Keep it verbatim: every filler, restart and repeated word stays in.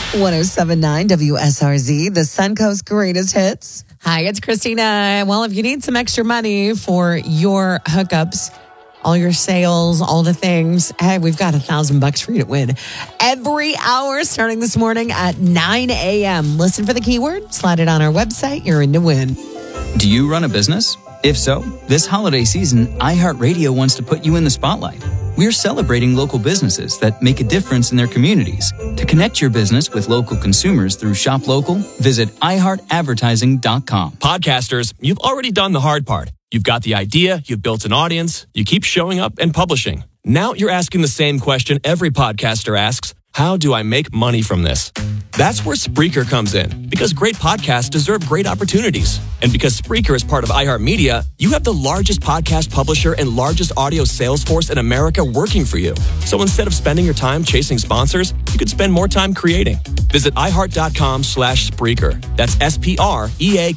one oh seven point nine W S R Z, the Suncoast greatest hits. Hi, it's Christina. Well, if you need some extra money for your hookups, all your sales, all the things, hey, we've got a thousand bucks for you to win every hour starting this morning at nine a.m. Listen for the keyword, slide it on our website. You're in to win. Do you run a business? If so, this holiday season, iHeartRadio wants to put you in the spotlight. We're celebrating local businesses that make a difference in their communities. To connect your business with local consumers through Shop Local, visit i heart advertising dot com. Podcasters, you've already done the hard part. You've got the idea, you've built an audience, you keep showing up and publishing. Now you're asking the same question every podcaster asks: how do I make money from this? That's where Spreaker comes in, because great podcasts deserve great opportunities. And because Spreaker is part of iHeartMedia, you have the largest podcast publisher and largest audio sales force in America working for you. So instead of spending your time chasing sponsors, you could spend more time creating. Visit iHeart.com slash Spreaker. That's S P R E A